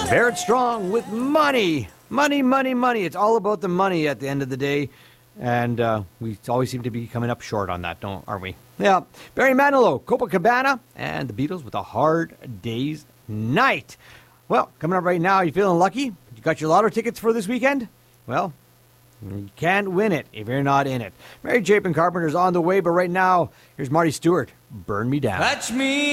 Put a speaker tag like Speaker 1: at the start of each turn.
Speaker 1: Barrett Strong with money. Money, money, money. It's all about the money at the end of the day. And we always seem to be coming up short on that, aren't we? Yeah. Barry Manilow, Copacabana, and the Beatles with A Hard Day's Night. Well, coming up right now, you feeling lucky? You got your lotto tickets for this weekend? Well, you can't win it if you're not in it. Mary Chapin Carpenter's on the way, but right now, here's Marty Stewart. Burn Me Down.
Speaker 2: Touch me.